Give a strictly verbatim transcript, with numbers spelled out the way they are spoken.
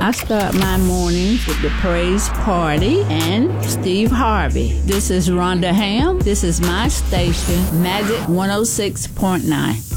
I start my mornings with the Praise Party and Steve Harvey. This is Rhonda Ham. This is my station, Magic one oh six point nine.